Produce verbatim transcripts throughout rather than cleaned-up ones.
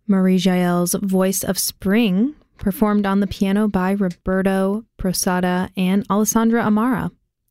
Marie Jael's Voice of Spring, performed on the piano by Roberto Posada and Alessandra Amara.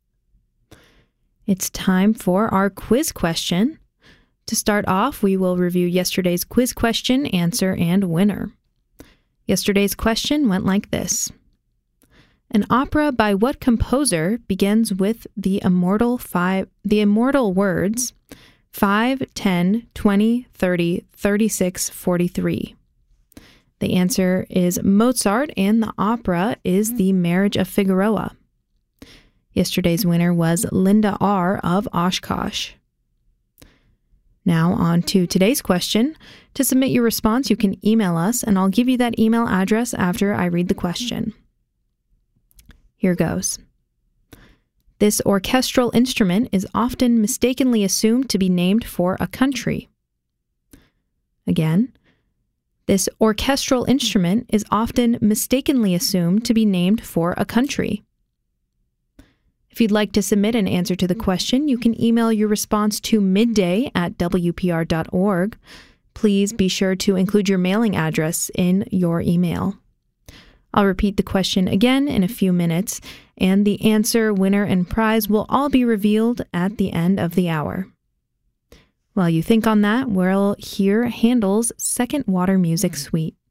It's time for our quiz question. To start off, we will review yesterday's quiz question, answer, and winner. Yesterday's question went like this. An opera by what composer begins with the immortal five, the immortal words five, ten, twenty, thirty, thirty-six, forty-three? The answer is Mozart, and the opera is The Marriage of Figueroa. Yesterday's winner was Linda R. of Oshkosh. Now on to today's question. To submit your response, you can email us, and I'll give you that email address after I read the question. Here goes. This orchestral instrument is often mistakenly assumed to be named for a country. Again, this orchestral instrument is often mistakenly assumed to be named for a country. If you'd like to submit an answer to the question, you can email your response to midday at w p r dot org. Please be sure to include your mailing address in your email. I'll repeat the question again in a few minutes, and the answer, winner, and prize will all be revealed at the end of the hour. While you think on that, we'll hear Handel's Second Water Music Suite.